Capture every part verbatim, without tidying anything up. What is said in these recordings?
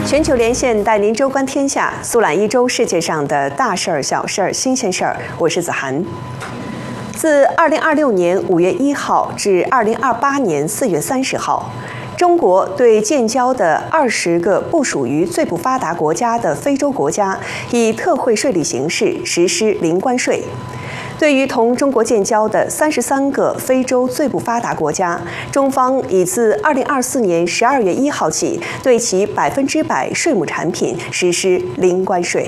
全球连线带您周观天下，速览一周世界上的大事儿、小事儿、新鲜事儿。我是子涵。自二零二六年五月一号至二零二八年四月三十号，中国对建交的二十个不属于最不发达国家的非洲国家，以特惠税率形式实施零关税。对于同中国建交的三十三个非洲最不发达国家，中方已自二零二四年十二月一号起，对其百分之百税目产品实施零关税。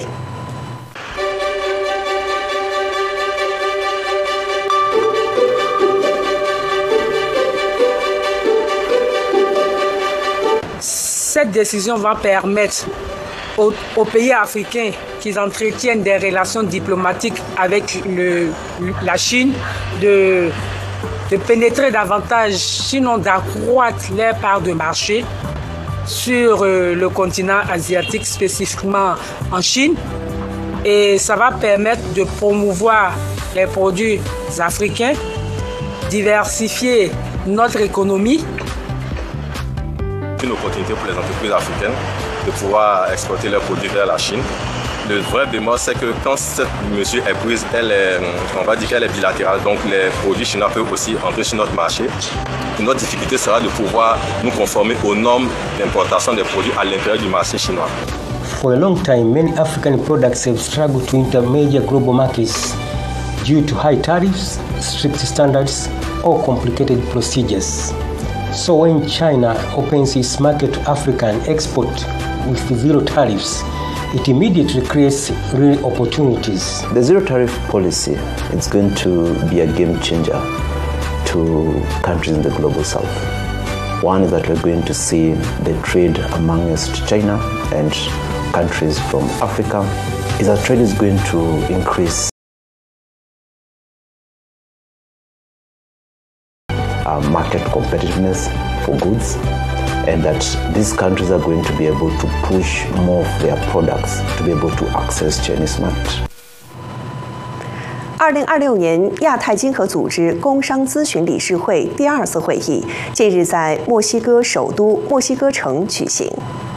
Cette décision va permettre aux, aux pays africains qui entretiennent des relations diplomatiques avec le, la Chine de, de pénétrer davantage, sinon d'accroître leur part de marché sur le continent asiatique, spécifiquement en Chine. Et ça va permettre de promouvoir les produits africains, diversifier notre économie. Une opportunité pour les entreprises africaines de pouvoir exporter leurs produits vers la Chine. Le vrai bémol, c'est que quand cette mesure est prise, elle est, on va dire qu'elle est bilatérale, donc les produits chinois peuvent aussi entrer sur notre marché. Notre difficulté sera de pouvoir nous conformer aux normes d'importation des produits à l'intérieur du marché chinois. For a long time, many African products have struggled to enter major global markets due to high tariffs, strict standards, or complicated procedures. So when China opens its market to Africa and export with zero tariffs, it immediately creates real opportunities. The zero tariff policy is going to be a game changer to countries in the global south. One is that we're going to see the trade amongst China and countries from Africa. Is that trade is going to increase Uh, market competitiveness for goods, and that these countries are going to be able to push more of their products to be able to access Chinese market. 二零二六年亚太经合组织工商咨询理事会第二次会议近日在墨西哥首都墨西哥城举行。